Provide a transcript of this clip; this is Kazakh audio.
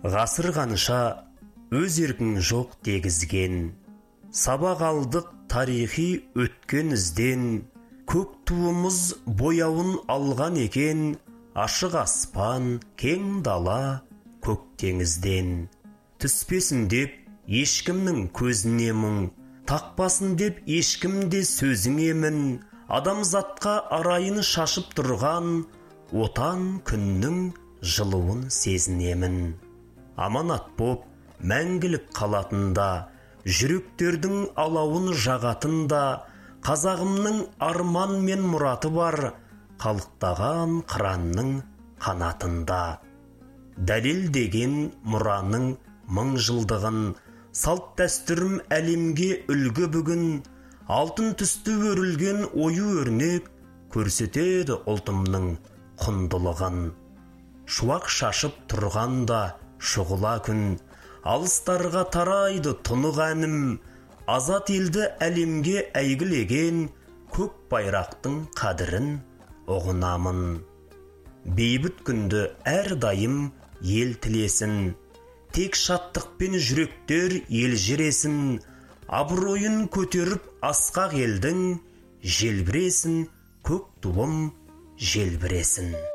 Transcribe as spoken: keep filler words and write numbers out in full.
Ғасыр қанша өз еркің жоқ дегізген, сабақ алдық тарихи өткен ізден, көк туымыз бояуын алған екен, ашық аспан, кең дала, көк теңізден. Түспесін деп ешкімнің көзіне мұң, тақпасын деп ешкімде сөзіңе мін, адамзатқа арайын шашып тұрған отан күннің жылуын сезінемін. Аманат боп мәңгілік қалатында, жүректердің алауын жағатында, қазағымның арман мен мұраты бар, қалықтаған қыранның қанатында. Дәлел деген мұраның мың жылдығын, салт дәстүрім әлемге үлгі бүгін, алтын түсті өрілген ою өрнек көрсетеді ұлтымның құндылығын. Шуақ шашып тұрғанда шұғыла күн, алыстарға тарайды тұнық әнім, азат елді әлемге әйгілеген көк байрақтың қадірін ұғынамын. Бейбіт күнді әрдайым ел тілесін, тек шаттықпен жүректер елжіресін, абыройын көтеріп асқақ елдің желбіресін, көк туым желбіресін.